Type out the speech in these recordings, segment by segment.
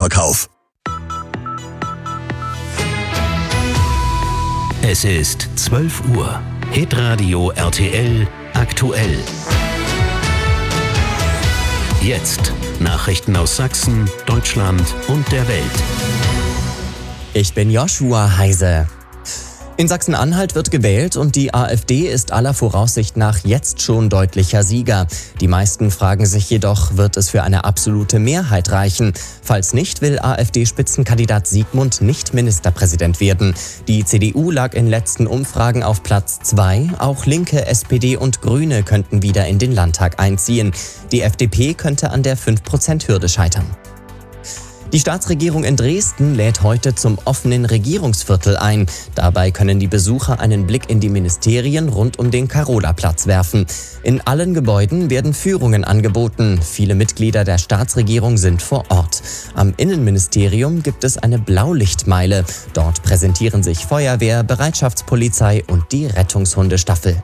Vorverkauf. Es ist 12 Uhr. Hitradio RTL aktuell. Jetzt Nachrichten aus Sachsen, Deutschland und der Welt. Ich bin Joshua Heise. In Sachsen-Anhalt wird gewählt und die AfD ist aller Voraussicht nach jetzt schon deutlicher Sieger. Die meisten fragen sich jedoch, wird es für eine absolute Mehrheit reichen? Falls nicht, will AfD-Spitzenkandidat Siegmund nicht Ministerpräsident werden. Die CDU lag in letzten Umfragen auf Platz 2. Auch Linke, SPD und Grüne könnten wieder in den Landtag einziehen. Die FDP könnte an der 5%-Hürde scheitern. Die Staatsregierung in Dresden lädt heute zum offenen Regierungsviertel ein. Dabei können die Besucher einen Blick in die Ministerien rund um den Karola-Platz werfen. In allen Gebäuden werden Führungen angeboten. Viele Mitglieder der Staatsregierung sind vor Ort. Am Innenministerium gibt es eine Blaulichtmeile. Dort präsentieren sich Feuerwehr, Bereitschaftspolizei und die Rettungshundestaffel.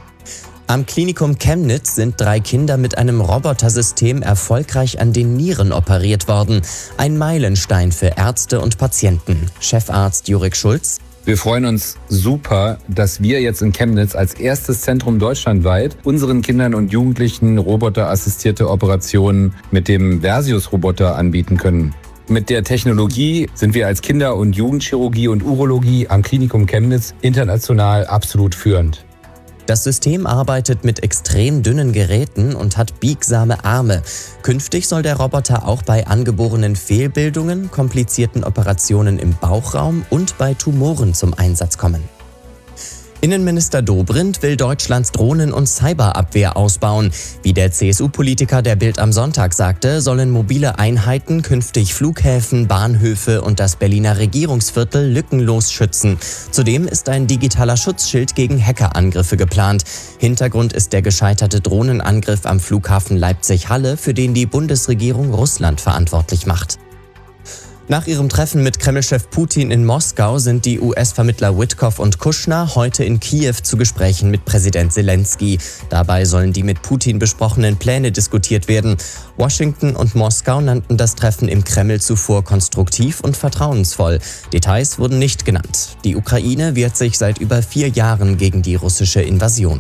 Am Klinikum Chemnitz sind 3 Kinder mit einem Robotersystem erfolgreich an den Nieren operiert worden. Ein Meilenstein für Ärzte und Patienten. Chefarzt Jurik Schulz: Wir freuen uns super, dass wir jetzt in Chemnitz als erstes Zentrum deutschlandweit unseren Kindern und Jugendlichen roboterassistierte Operationen mit dem Versius-Roboter anbieten können. Mit der Technologie sind wir als Kinder- und Jugendchirurgie und Urologie am Klinikum Chemnitz international absolut führend. Das System arbeitet mit extrem dünnen Geräten und hat biegsame Arme. Künftig soll der Roboter auch bei angeborenen Fehlbildungen, komplizierten Operationen im Bauchraum und bei Tumoren zum Einsatz kommen. Innenminister Dobrindt will Deutschlands Drohnen- und Cyberabwehr ausbauen. Wie der CSU-Politiker der Bild am Sonntag sagte, sollen mobile Einheiten künftig Flughäfen, Bahnhöfe und das Berliner Regierungsviertel lückenlos schützen. Zudem ist ein digitaler Schutzschild gegen Hackerangriffe geplant. Hintergrund ist der gescheiterte Drohnenangriff am Flughafen Leipzig-Halle, für den die Bundesregierung Russland verantwortlich macht. Nach ihrem Treffen mit Kreml-Chef Putin in Moskau sind die US-Vermittler Witkoff und Kushner heute in Kiew zu Gesprächen mit Präsident Zelensky. Dabei sollen die mit Putin besprochenen Pläne diskutiert werden. Washington und Moskau nannten das Treffen im Kreml zuvor konstruktiv und vertrauensvoll. Details wurden nicht genannt. Die Ukraine wehrt sich seit über 4 Jahren gegen die russische Invasion.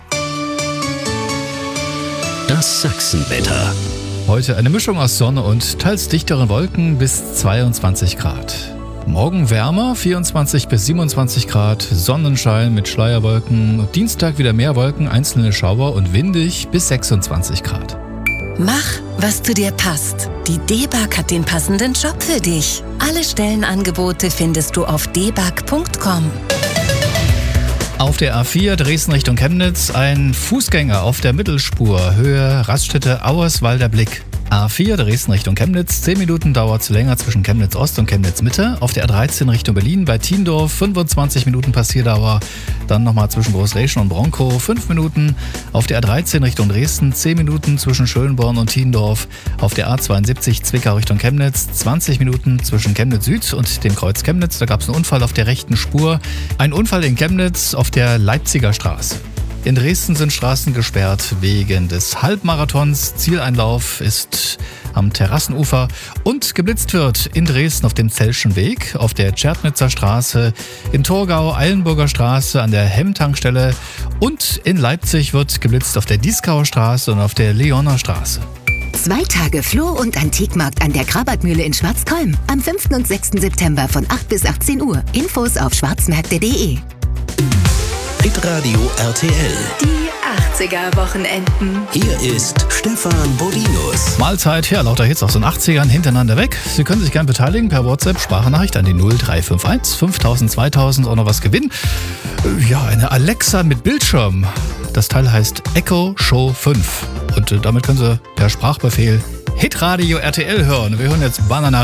Das Sachsenwetter. Heute eine Mischung aus Sonne und teils dichteren Wolken bis 22 Grad. Morgen wärmer, 24 bis 27 Grad, Sonnenschein mit Schleierwolken. Dienstag wieder mehr Wolken, einzelne Schauer und windig bis 26 Grad. Mach, was zu dir passt. Die DEBAG hat den passenden Job für dich. Alle Stellenangebote findest du auf debag.com. Auf der A4 Dresden Richtung Chemnitz ein Fußgänger auf der Mittelspur, Höhe Raststätte Auerswalder Blick. A4 Dresden Richtung Chemnitz, 10 Minuten dauert es länger zwischen Chemnitz Ost und Chemnitz Mitte. Auf der A13 Richtung Berlin bei Tiendorf, 25 Minuten Passierdauer. Dann nochmal zwischen Großreschen und Bronkow, 5 Minuten. Auf der A13 Richtung Dresden, 10 Minuten zwischen Schönborn und Tiendorf. Auf der A72 Zwickau Richtung Chemnitz, 20 Minuten zwischen Chemnitz Süd und dem Kreuz Chemnitz. Da gab es einen Unfall auf der rechten Spur. Ein Unfall in Chemnitz auf der Leipziger Straße. In Dresden sind Straßen gesperrt wegen des Halbmarathons. Zieleinlauf ist am Terrassenufer und geblitzt wird in Dresden auf dem Zellschen Weg, auf der Tschernitzer Straße, in Torgau, Eilenburger Straße, an der Hemmtankstelle und in Leipzig wird geblitzt auf der Dieskauer Straße und auf der Leoner Straße. 2 Tage Floh- und Antikmarkt an der Krabatmühle in Schwarzkolm. Am 5. und 6. September von 8 bis 18 Uhr. Infos auf schwarzmärkte.de. Hitradio RTL. Die 80er-Wochenenden. Hier ist Stefan Bodinus. Mahlzeit, ja, lauter Hits aus den 80ern hintereinander weg. Sie können sich gern beteiligen per WhatsApp, Sprachnachricht an die 0351 5000 2000, auch noch was gewinnen. Ja, eine Alexa mit Bildschirm. Das Teil heißt Echo Show 5. Und damit können Sie per Sprachbefehl Hitradio RTL hören. Wir hören jetzt Banana